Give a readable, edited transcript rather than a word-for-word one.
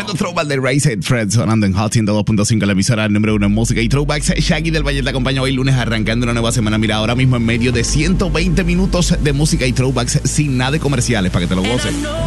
Tremendo throwback de Razed Fred sonando en Hot 102.5, la emisora número 1 en música y throwbacks. Shaggy del Valle te acompaña hoy lunes arrancando una nueva semana. Mira, ahora mismo en medio de 120 minutos de música y throwbacks sin nada de comerciales para que te lo goces.